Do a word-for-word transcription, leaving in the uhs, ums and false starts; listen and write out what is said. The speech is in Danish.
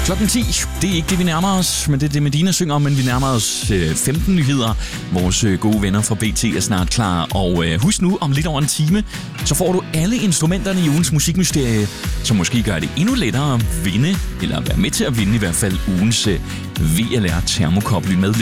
Klokken ti, det er ikke det, vi nærmer os, men det er det, Medina synger om, men vi nærmer os øh, femten nyheder. Vores øh, gode venner fra B T er snart klar, og øh, husk nu, om lidt over en time, så får du alle instrumenterne i ugens musikmysterie, som måske gør det endnu lettere at vinde, eller være med til at vinde i hvert fald ugens øh, V L R termokop. Lyt med